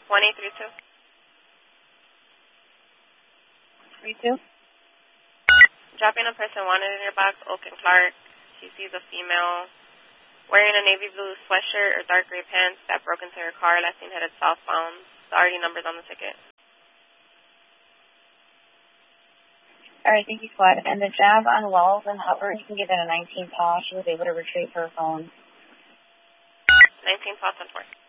1832. 32? Dropping a person wanted in your box, Oak and Clark. She sees a female wearing a navy blue sweatshirt or dark gray pants that broke into her car, last seen headed southbound. The RD number's on the ticket. Alright, thank you, squad. And the jab on Wells and Hubbard, you can give it a 19 paw. She was able to retrieve her phone. 19 paw, 10-4.